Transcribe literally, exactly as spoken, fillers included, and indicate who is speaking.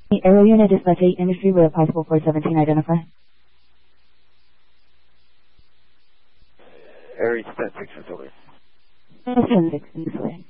Speaker 1: The Aero unit dispatch eight industry with a possible four seventeen identify.
Speaker 2: Aero dispatch six facility.
Speaker 1: seven six industry.